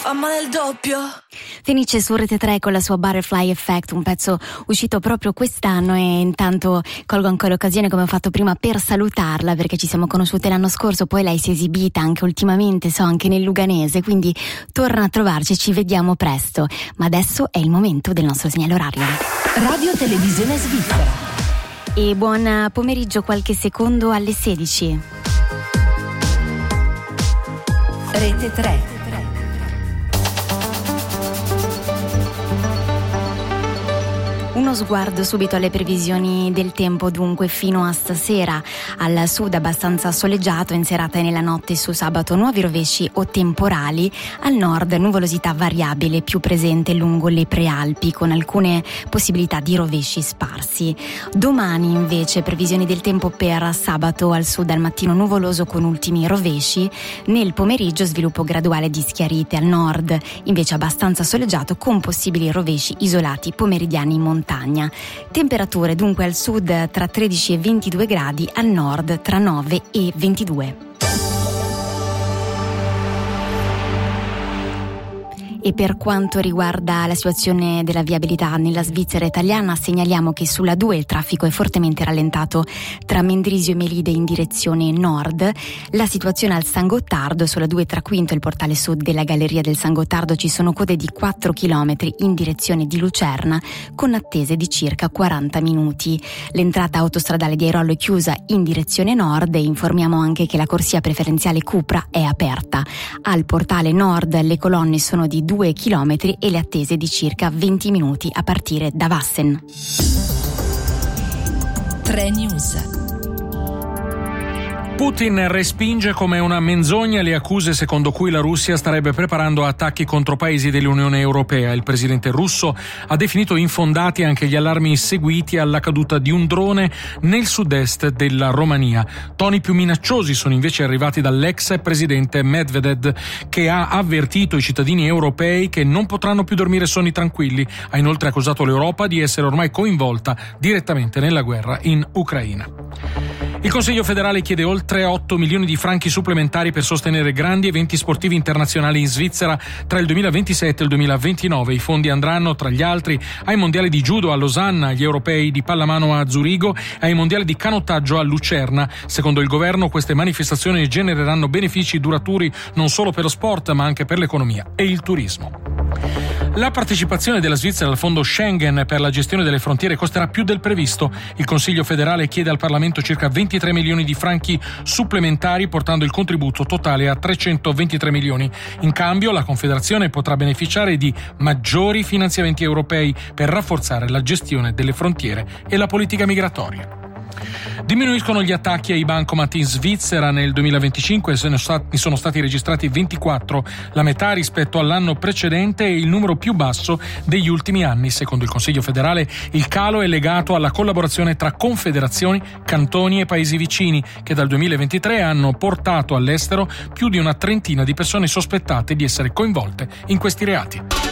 fa male il doppio. Fenice su Rete 3 con la sua Butterfly Effect, un pezzo uscito proprio quest'anno, e intanto colgo ancora l'occasione, come ho fatto prima, per salutarla, perché ci siamo conosciute l'anno scorso, poi lei si è esibita anche ultimamente, anche nel Luganese, quindi torna a trovarci, ci vediamo presto. Ma adesso è il momento del nostro segnale orario. Radio Televisione Svizzera. E buon pomeriggio, qualche secondo alle 16. Rete 3. Uno sguardo subito alle previsioni del tempo, dunque fino a stasera. Al sud abbastanza soleggiato, in serata e nella notte su sabato nuovi rovesci o temporali, al nord nuvolosità variabile più presente lungo le prealpi con alcune possibilità di rovesci sparsi. Domani invece previsioni del tempo per sabato: al sud al mattino nuvoloso con ultimi rovesci, nel pomeriggio sviluppo graduale di schiarite, al nord invece abbastanza soleggiato con possibili rovesci isolati pomeridiani in montagna. Temperature dunque al sud tra 13 e 22 gradi, al nord tra 9 e 22. E per quanto riguarda la situazione della viabilità nella Svizzera italiana, segnaliamo che sulla 2 il traffico è fortemente rallentato tra Mendrisio e Melide in direzione nord. La situazione al San Gottardo, sulla 2 tra Quinto e il portale sud della galleria del San Gottardo, ci sono code di 4 km in direzione di Lucerna con attese di circa 40 minuti. L'entrata autostradale di Airollo è chiusa in direzione nord e informiamo anche che la corsia preferenziale Cupra è aperta. Al portale nord le colonne sono di 2 chilometri e le attese di circa 20 minuti a partire da Vassen. 3 News. Putin respinge come una menzogna le accuse secondo cui la Russia starebbe preparando attacchi contro paesi dell'Unione Europea. Il presidente russo ha definito infondati anche gli allarmi seguiti alla caduta di un drone nel sud-est della Romania. Toni più minacciosi sono invece arrivati dall'ex presidente Medvedev, che ha avvertito i cittadini europei che non potranno più dormire sonni tranquilli. Ha inoltre accusato l'Europa di essere ormai coinvolta direttamente nella guerra in Ucraina. Il Consiglio federale chiede oltre 8 milioni di franchi supplementari per sostenere grandi eventi sportivi internazionali in Svizzera tra il 2027 e il 2029. I fondi andranno, tra gli altri, ai mondiali di judo a Losanna, agli europei di pallamano a Zurigo e ai mondiali di canottaggio a Lucerna. Secondo il governo, queste manifestazioni genereranno benefici duraturi non solo per lo sport, ma anche per l'economia e il turismo. La partecipazione della Svizzera al fondo Schengen per la gestione delle frontiere costerà più del previsto. Il Consiglio federale chiede al Parlamento circa 23 milioni di franchi supplementari, portando il contributo totale a 323 milioni. In cambio, la Confederazione potrà beneficiare di maggiori finanziamenti europei per rafforzare la gestione delle frontiere e la politica migratoria. Diminuiscono gli attacchi ai bancomat in Svizzera. Nel 2025 sono stati registrati 24, la metà rispetto all'anno precedente e il numero più basso degli ultimi anni. Secondo il Consiglio federale, il calo è legato alla collaborazione tra confederazioni, cantoni e paesi vicini, che dal 2023 hanno portato all'estero più di una trentina di persone sospettate di essere coinvolte in questi reati.